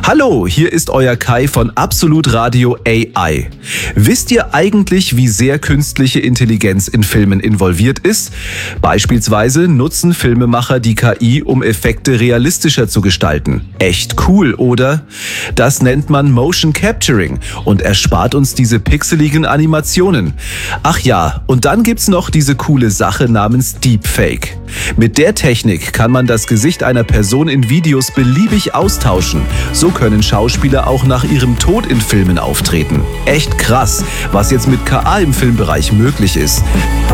Hallo, hier ist euer Kai von Absolut Radio AI. Wisst ihr eigentlich, wie sehr künstliche Intelligenz in Filmen involviert ist? Beispielsweise nutzen Filmemacher die KI, um Effekte realistischer zu gestalten. Echt cool, oder? Das nennt man Motion Capturing und erspart uns diese pixeligen Animationen. Ach ja, und dann gibt's noch diese coole Sache namens Deepfake. Mit der Technik kann man das Gesicht einer Person in Videos beliebig austauschen. So können Schauspieler auch nach ihrem Tod in Filmen auftreten. Echt krass, was jetzt mit KI im Filmbereich möglich ist.